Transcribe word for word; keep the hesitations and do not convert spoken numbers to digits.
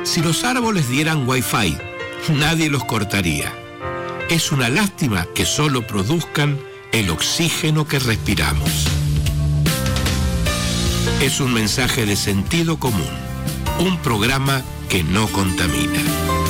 Si los árboles dieran Wi-Fi, nadie los cortaría. Es una lástima que solo produzcan el oxígeno que respiramos. Es un mensaje de sentido común, un programa que no contamina.